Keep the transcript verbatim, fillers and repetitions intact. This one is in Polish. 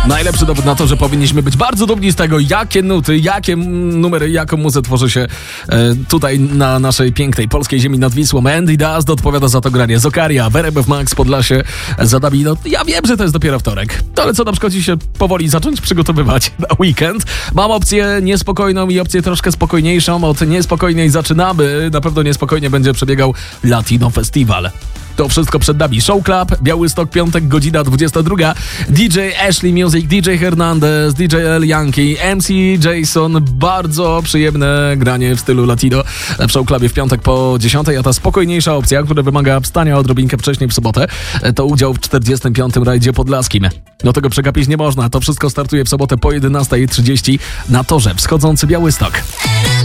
Najlepszy dowód na to, że powinniśmy być bardzo dumni z tego, jakie nuty, jakie numery, jaką muzę tworzy się e, tutaj na naszej pięknej polskiej ziemi nad Wisłą. Andy Dust odpowiada za to granie. Zokaria, W R B F Max, Podlasie, za nami. No, ja wiem, że to jest dopiero wtorek, to ale co nam szkodzi się powoli zacząć przygotowywać na weekend. Mam opcję niespokojną i opcję troszkę spokojniejszą. Od niespokojnej zaczynamy. Na pewno niespokojnie będzie przebiegał Latino Festival. To wszystko przed nami. Show Club, Białystok, piątek, godzina dwudziesta druga. D J Ashley Music, D J Hernandez, D J L Yankee, M C Jason. Bardzo przyjemne granie w stylu latino w Show Clubie w piątek po dziesiątej, a ta spokojniejsza opcja, która wymaga abstania odrobinkę wcześniej w sobotę, to udział w czterdziestym piątym rajdzie podlaskim. Do tego przegapić nie można. To wszystko startuje w sobotę po jedenastej trzydzieści na torze Wschodzący Białystok.